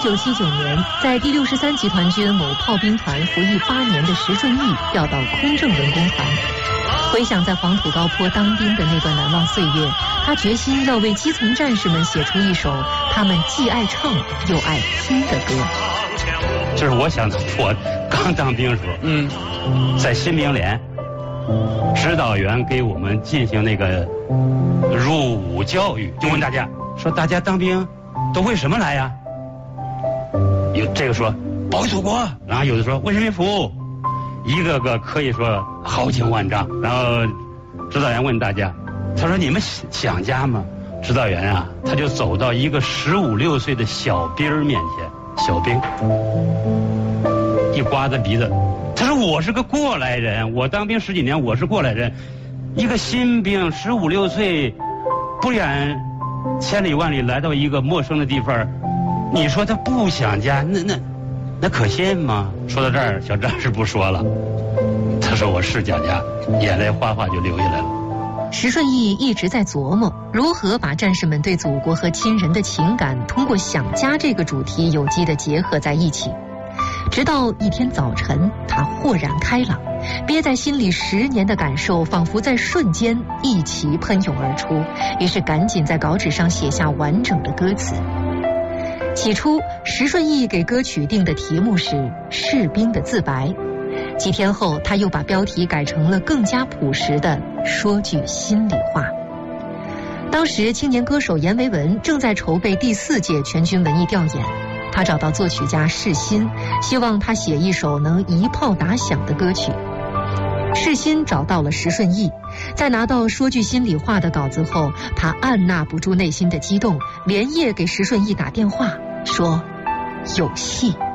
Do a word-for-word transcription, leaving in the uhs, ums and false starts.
九七九年，在第六十三集团军某炮兵团服役八年的石顺义调到空政文工团。回想在黄土高坡当兵的那段难忘岁月，他决心要为基层战士们写出一首他们既爱唱又爱听的歌。 这是我想的，我刚当兵时候，嗯，在新兵连，指导员给我们进行那个入伍教育，就问大家说：“大家当兵都为什么来呀？”有这个说保卫祖国，然后有的说为人民服务，一个个可以说豪情万丈。然后指导员问大家，他说：“你们想家吗？”指导员啊，他就走到一个十五六岁的小兵面前，小兵一刮他鼻子，他说：“我是个过来人，我当兵十几年，我是过来人。一个新兵十五六岁，不远千里万里来到一个陌生的地方，你说他不想家，那那那可信吗？”说到这儿，小战士不说了，他说：“我是想家。”眼泪哗哗就流下来了。 石顺义一直在琢磨如何把战士们对祖国和亲人的情感通过想家这个主题有机地结合在一起。直到一天早晨，他豁然开朗，憋在心里十年的感受仿佛在瞬间一齐喷涌而出，于是赶紧在稿纸上写下完整的歌词。起初，石顺义给歌曲定的题目是《士兵的自白》，几天后他又把标题改成了更加朴实的《说句心里话》。当时青年歌手阎维文正在筹备第四届全军文艺调研，他找到作曲家世新，希望他写一首能一炮打响的歌曲。世新找到了石顺义，在拿到《说句心里话》的稿子后，他按捺不住内心的激动，连夜给石顺义打电话说有戏。